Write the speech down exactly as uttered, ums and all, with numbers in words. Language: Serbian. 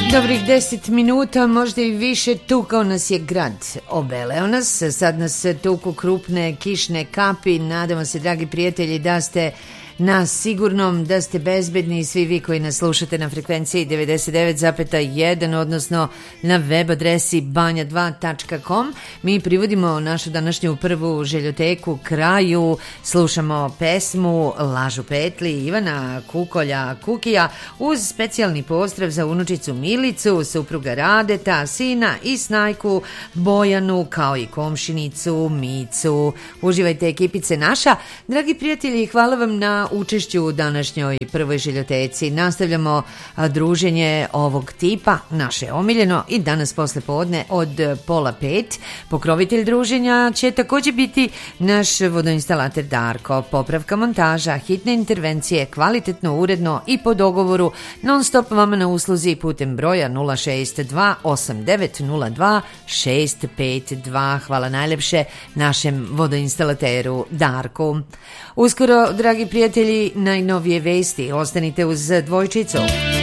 Dobrih deset minuta, možda i više, tukao nas je grad, obeleo nas, sad nas tuku krupne kišne kapi. Nadamo se, dragi prijatelji, da ste na sigurnom, da ste bezbedni, svi vi koji nas slušate na frekvenciji devedeset devet zarez jedan, odnosno na web adresi banja dva tačka com. Mi privodimo našu današnju prvu željoteku kraju, slušamo pesmu Lažu petli Ivana Kukolja Kukija uz specijalni pozdrav za unučicu Milicu, supruga Radeta, sina i snajku Bojanu, kao i komšinicu Micu. Uživajte, ekipice naša. Dragi prijatelji, hvala vam na učešću u današnjoj prvoj željoteci. Nastavljamo druženje ovog tipa, naše omiljeno, i danas posle podne od pola pet. Pokrovitelj druženja će također biti naš vodoinstalater Darko. Popravka, montaža, hitne intervencije, kvalitetno, uredno i po dogovoru, non stop vama na usluzi putem broja nula šest dva osam devet nula dva šest pet dva. Hvala najlepše našem vodoinstalateru Darku. Uskoro, dragi prijatelji, najnovije vesti. Ostanite uz dvojčicu.